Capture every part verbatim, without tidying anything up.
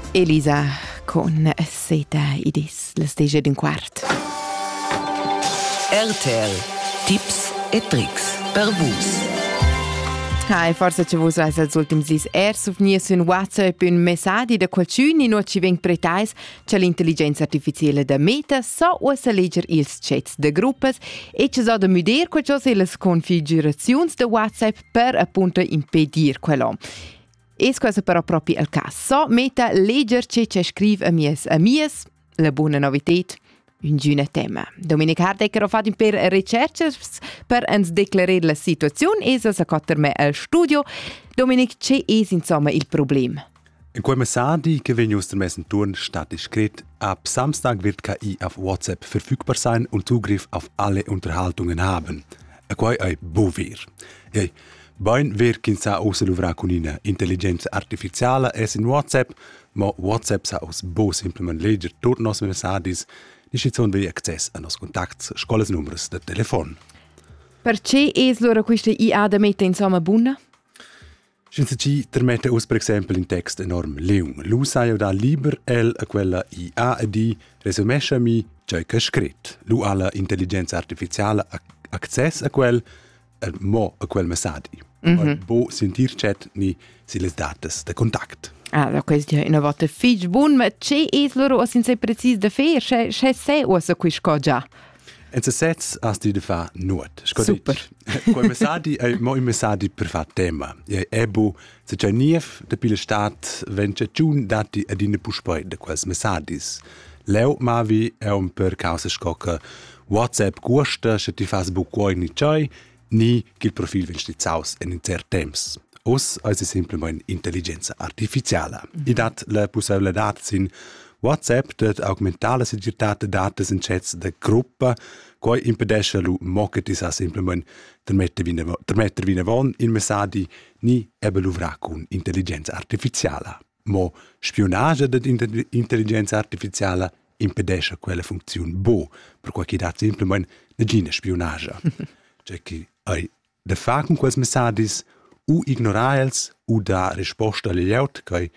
Elisa con seta idis, la stege d'un quart. R T L Tips e tricks per vus. Hai, forse ci vos vais als ultims dis er sufnies un WhatsApp un messaggi da qualcun in ci veng pretais che l'intelligenza artificiale da Meta so usa leger ils chats de gruppes e ci so da muder qualcosa e las configurazions de WhatsApp per appunto impedir quello. Es cosa però proprio il caso. So Meta leger che ci scrive a mies a mies, la buona novità. Un giuna tema. Dominic Hardecker ha fatto un per ricerches per ens declarare la situazione e sa cotter me al studio. Dominic, c'è es insomma il problema? In quei messaggi che vengono aus der Messenturn statt geschrieben, ab Samstag wird K I auf WhatsApp verfügbar sein und Zugriff auf alle Unterhaltungen haben. E quei è bover. E bein ver kinsa ausa luvra con una intelligenza artificiale es in WhatsApp, ma WhatsApp sa aus bo simplement leger tot nos messaggi. Discizione vi access a nos contacts, scolas numers de telefon. Perché es loro questa I A da mette insomma bunna? Senza ci permette us per esempio in text enorm leung. Lu sai da liber el a quella I A e di resumescia mi c'è che scrit. Lu ha la intelligenza artificiale access a quel e mo a quel messaggi. Mm-hmm. Bo sentir chat ni si les datas de contact. Ah, questo è una volta fisch buon, ma c'è es loro o senza precis da fer, c'è c'è se o sa quis co già. En se sets as di de fa nuot. Super. Quei messaggi è mo un messaggi per fa tema. E ebo se c'è nief de pile stat wenn c'è giun dati ad in puspoi de quels messaggi. Leu mavi è un per causa scocca WhatsApp gusta, se ti fas bu coi ni c'è, ni che il profil wenn sti zaus en in cer temps. Os also simplement intelligenza artificiale. Mm-hmm. I dat la possibilità sin WhatsApp dat augmentar la seguritat de datas in chats de gruppa coi impedesce lu mocketi sa simplement der metter vina der metter vina von in messaggi ni ebe luvra con intelligenza artificiale. Mo spionage de intelligenza artificiale impedesce quella funzione bo, per cui dat simplement ne gine spionage. Cioè che ai de fa con quels messaggi u ignoraiels u da risposta agli aut che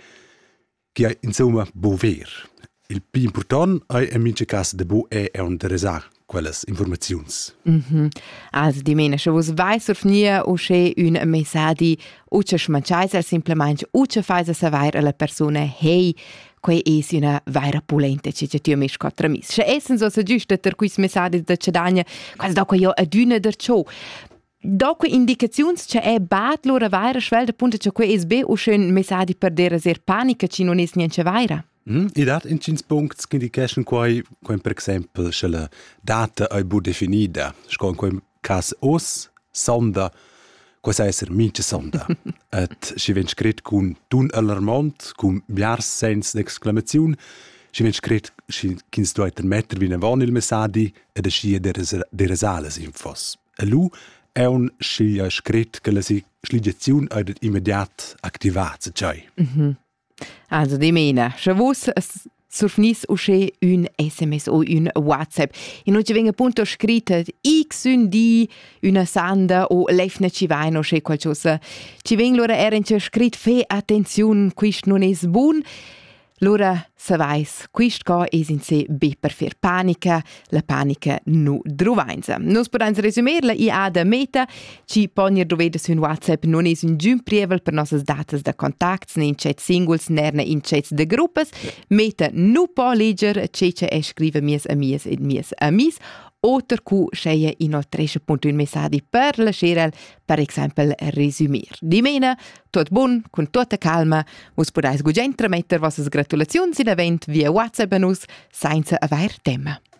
che è insomma bover. Il più important è in mince cas de bo è un interessar quelles informazions. Mhm. Also di mena, se vos vai surfnia o che un messaggi o che schmanchais al simplement o che fais a savoir alla persona hey, quei es una vera polenta che che tu mis contra mis. Se essen so se giusto ter quis messaggi da cedagna, quasi da io a dune der ciò. Dopo indicazioni c'è è bat loro vaira svelta punto c'è que S B o schön messaggi per dere ser panica ci non es niente vaira. Mm, I dat in cins punct indication quai quai per esempio c'è la data è bu definita. Sco in quel cas os sonda quai sa esser mince sonda. Et si ven scret con tun alarmant con biars sens d'exclamazione. Si ven scret si kins doiter metter vina von il messaggi ed ascia de resales infos. E lu è un sciglia scritto che la sligiazione è immediat attivata, cioè. Mm-hmm. Also di mena, se vos surfnis o che un S M S o un WhatsApp e non ci venga appunto scritto x un di una sanda o lefne ci vai o che qualcosa ci venga loro eren ci scritto fe attenzione quist non es buon. Lora se vais, quist co es in se be per fer panica, la panica nu drovainza. Nos podans resumir la I A da Meta, ci ponier dovedas un WhatsApp non es un giun prievel per nossas datas da contacts, ne in chat singles, nerna in chats de gruppes. Meta nu po leger, cece e scrive mies a mies ed mies a mis, oter cu sceia in ol tresce punto un messaggi per la scherel, per esempio resumir. Di mena, tot bon, con tutta calma, vos podais gugentra metter vossas gratulazioni in event via WhatsApp a nus, senza aver tema.